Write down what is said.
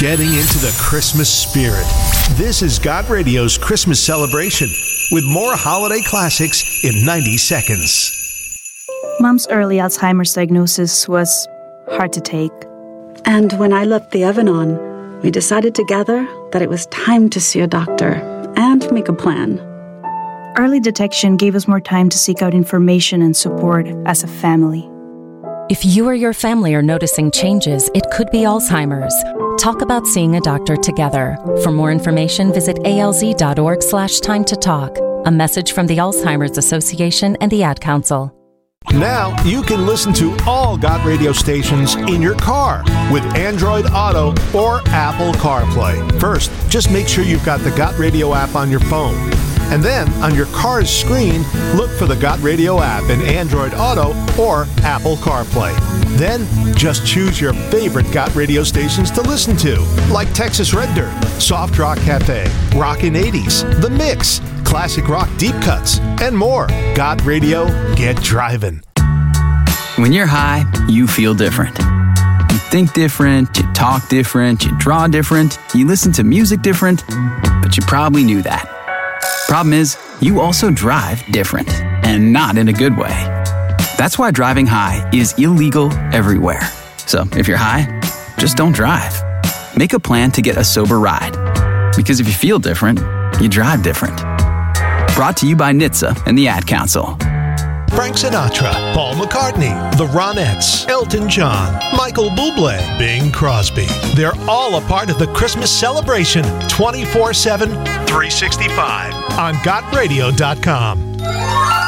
getting into the Christmas spirit. This is God Radio's Christmas celebration with more holiday classics in 90 seconds. Mom's early Alzheimer's diagnosis was hard to take. And when I left the oven on, we decided together that it was time to see a doctor and make a plan. Early detection gave us more time to seek out information and support as a family. If you or your family are noticing changes, it could be Alzheimer's. Talk about seeing a doctor together. For more information, visit alz.org/time to talk. A message from the Alzheimer's Association and the Ad Council. Now you can listen to all God Radio stations in your car with Android Auto or Apple CarPlay. First, just make sure you've got the God Radio app on your phone. And then, on your car's screen, look for the God Radio app in Android Auto or Apple CarPlay. Then, just choose your favorite God Radio stations to listen to, like Texas Red Dirt, Soft Rock Cafe, Rockin' 80s, The Mix, Classic Rock Deep Cuts, and more. God Radio, get driving. When you're high, you feel different. You think different, you talk different, you draw different, you listen to music different, but you probably knew that. Problem is, you also drive different, and not in a good way. That's why driving high is illegal everywhere. So if you're high, just don't drive. Make a plan to get a sober ride. Because if you feel different, you drive different. Brought to you by NHTSA and the Ad Council. Frank Sinatra, Paul McCartney, the Ronettes, Elton John, Michael Bublé, Bing Crosby. They're all a part of the Christmas celebration 24/7, 365 on GotRadio.com.